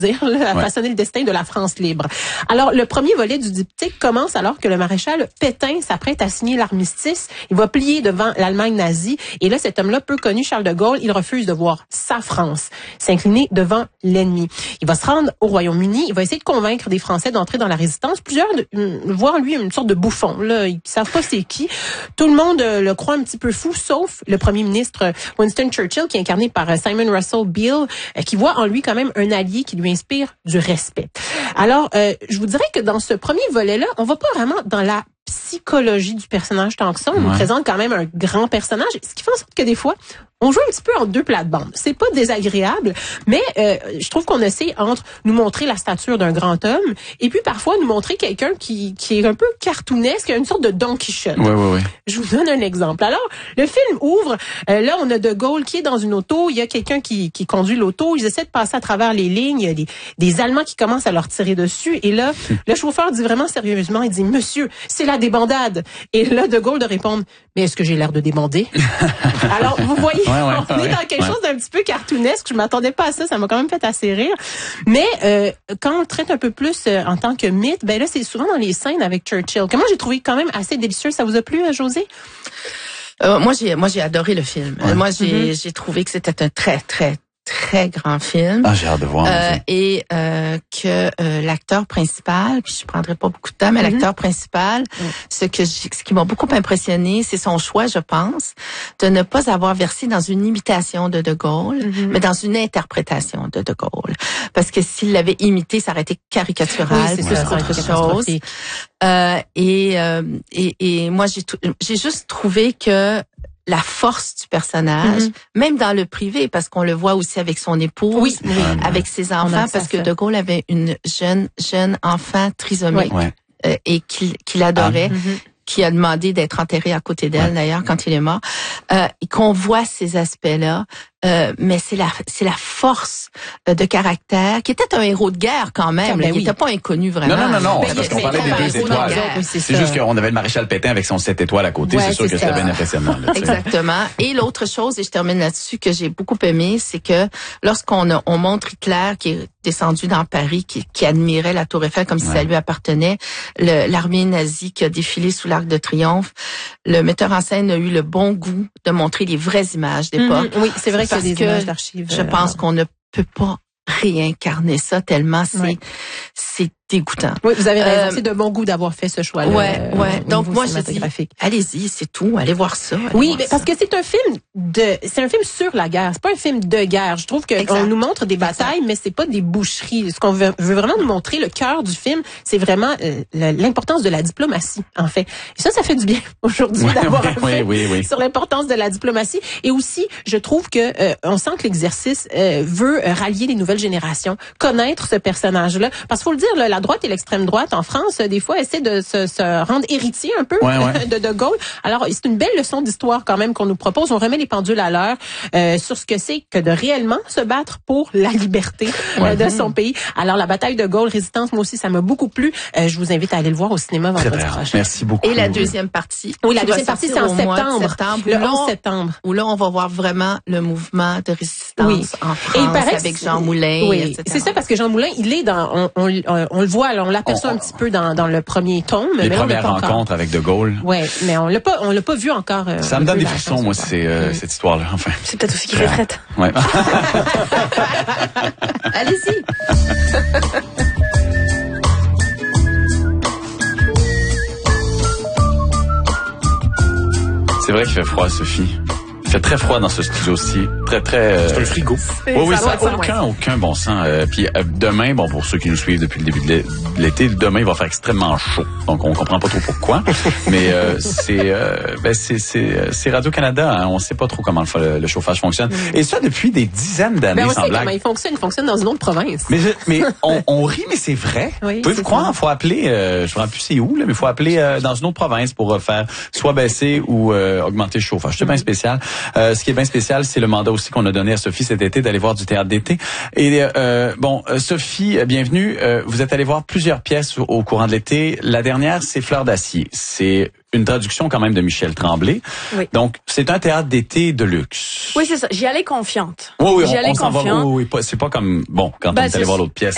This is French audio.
dire, là, à façonner le destin de la France libre. Alors, le premier volet du diptyque commence alors que le maréchal Pétain s'apprête à signer l'armistice. Il va plier devant l'Allemagne nazie. Et là, cet homme-là, peu connu, Charles de Gaulle, il refuse de voir sa France s'incliner devant l'ennemi. Il va se rendre au Royaume-Uni. Il va essayer de convaincre des Français d'entrer dans la résistance. Plusieurs voient en lui une sorte de bouffon. Là, ils savent pas c'est qui. Tout le monde le croit un petit peu fou, sauf le premier ministre Winston Churchill, qui est incarné par Simon Russell Beale, qui voit en lui quand même un allié qui lui inspire du respect. Alors, je vous dirais que dans ce premier volet-là, on va pas vraiment dans la psychologie du personnage tant que ça. On nous présente quand même un grand personnage, ce qui fait en sorte que des fois, on joue un petit peu en deux plates-bandes. C'est pas désagréable, mais je trouve qu'on essaie entre nous montrer la stature d'un grand homme et puis parfois nous montrer quelqu'un qui est un peu cartoonesque, une sorte de Don Quichotte. Oui. Je vous donne un exemple. Alors, le film ouvre, là on a De Gaulle qui est dans une auto, il y a quelqu'un qui conduit l'auto, ils essaient de passer à travers les lignes, il y a des Allemands qui commencent à leur tirer dessus et là, le chauffeur dit vraiment sérieusement, il dit « Monsieur, c'est la débandade ». Et là, De Gaulle de répondre « Mais est-ce que j'ai l'air de débander ?» Alors, vous voyez, on est dans quelque chose d'un petit peu cartoonesque. Je m'attendais pas à ça. Ça m'a quand même fait assez rire. Mais quand on le traite un peu plus en tant que mythe, ben là, c'est souvent dans les scènes avec Churchill, que moi, j'ai trouvé quand même assez délicieux. Ça vous a plu, José? Moi, j'ai adoré le film. Moi, j'ai trouvé que c'était un très grand film. Ah, j'ai hâte de voir. Et que l'acteur principal, puis je prendrai pas beaucoup de temps, mais l'acteur principal, ce qui m'a beaucoup impressionné, c'est son choix, je pense, de ne pas avoir versé dans une imitation de De Gaulle, mais dans une interprétation de De Gaulle. Parce que s'il l'avait imité, ça aurait été caricatural, plus qu'autre chose. Et moi, j'ai juste trouvé que la force du personnage, même dans le privé, parce qu'on le voit aussi avec son épouse, avec ses enfants, parce que De Gaulle avait une jeune enfant trisomique et qu'il adorait, qui a demandé d'être enterré à côté d'elle d'ailleurs quand il est mort, et qu'on voit ces aspects-là. Mais c'est la force de caractère, qui était un héros de guerre quand même. Il n'était pas inconnu vraiment. Non, c'est parce qu'on parlait des 2 étoiles. C'est juste qu'on avait le maréchal Pétain avec son 7 étoiles à côté. C'est sûr que c'était bien impressionnant. Là, exactement. Et l'autre chose, et je termine là-dessus, que j'ai beaucoup aimé, c'est que lorsqu'on montre Hitler qui est descendu dans Paris, qui admirait la Tour Eiffel comme si ça lui appartenait, l'armée nazie qui a défilé sous l'Arc de Triomphe, le metteur en scène a eu le bon goût de montrer les vraies images d'époque. Oui, c'est vrai qu'il y a des images d'archives. Je pense qu'on ne peut pas réincarner ça tellement c'est dégoûtant. Oui, vous avez raison. C'est de bon goût d'avoir fait ce choix-là. Ouais. Donc moi, je dis, allez-y, c'est tout. Allez voir ça. Parce que c'est un film sur la guerre. C'est pas un film de guerre. Je trouve qu'on nous montre des batailles, mais c'est pas des boucheries. Ce qu'on veut vraiment nous montrer, le cœur du film, c'est vraiment l'importance de la diplomatie, en fait. Et ça fait du bien aujourd'hui d'avoir un film sur l'importance de la diplomatie. Et aussi, je trouve que on sent que l'exercice veut rallier les nouvelles générations, connaître ce personnage-là. Parce qu'il faut le dire, là, la droite et l'extrême droite en France, des fois, essaient de se rendre héritiers un peu de Gaulle. Alors, c'est une belle leçon d'histoire quand même qu'on nous propose. On remet les pendules à l'heure sur ce que c'est que de réellement se battre pour la liberté de son pays. Alors, la bataille de Gaulle, résistance, moi aussi, ça m'a beaucoup plu. Je vous invite à aller le voir au cinéma vendredi prochain. Merci beaucoup. Et la deuxième partie. Oui, la deuxième partie, c'est en septembre. Le 11 septembre. Où là, on va voir vraiment le mouvement de résistance en France avec Jean Moulin, etc. C'est ça, parce que Jean Moulin, il est dans... On le voit, là, on l'aperçoit un petit peu dans le premier tome. Les premières rencontres avec De Gaulle. Oui, mais on l'a pas vu encore. Ça me donne des frissons, moi, cette histoire-là. Enfin. C'est peut-être aussi qui fait frette. Ouais. Allez-y. C'est vrai qu'il fait froid, Sophie. Il fait très froid dans ce studio-ci. C'est un frigo. Oui, ça n'a aucun bon sens. Puis demain, bon, pour ceux qui nous suivent depuis le début de l'été, demain, il va faire extrêmement chaud. Donc, on comprend pas trop pourquoi. Mais c'est Radio-Canada. Hein, on sait pas trop comment le chauffage fonctionne. Et ça, depuis des dizaines d'années, on sans sait blague. comment il fonctionne. Il fonctionne dans une autre province. Mais on rit, mais c'est vrai. Oui, Pouvez-vous croire? Il faut appeler, je ne sais plus c'est où, là, mais il faut appeler dans une autre province pour faire soit baisser ou augmenter le chauffage. C'est bien spécial. Ce qui est bien spécial, c'est le mandat aussi qu'on a donné à Sophie cet été d'aller voir du théâtre d'été. Et Sophie, bienvenue. Vous êtes allée voir plusieurs pièces au courant de l'été. La dernière, c'est Fleur d'acier. C'est une traduction quand même de Michel Tremblay. Oui. Donc, c'est un théâtre d'été de luxe. Oui, c'est ça. J'y allais confiante. Oui, J'y allais on s'en va. confiante. Oui, c'est pas comme, bon, quand on est allé voir l'autre pièce.